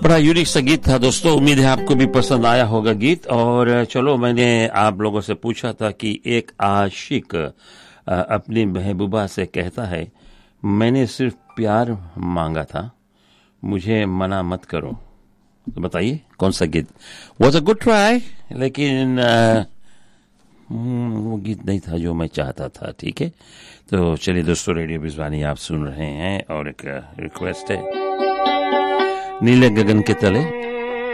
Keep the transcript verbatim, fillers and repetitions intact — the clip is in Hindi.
बड़ा यूनिक सा गीत था दोस्तों। उम्मीद है आपको भी पसंद आया होगा गीत। और चलो, मैंने आप लोगों से पूछा था कि एक आशिक अपनी महबूबा से कहता है, मैंने सिर्फ प्यार मांगा था, मुझे मना मत करो। तो बताइए कौन सा गीत? वॉज अ गुड ट्राई, लेकिन आ, वो गीत नहीं था जो मैं चाहता था। ठीक है, तो चलिए दोस्तों, रेडियो बिजवानी आप सुन रहे हैं और एक रिक्वेस्ट है, नीले गगन के तले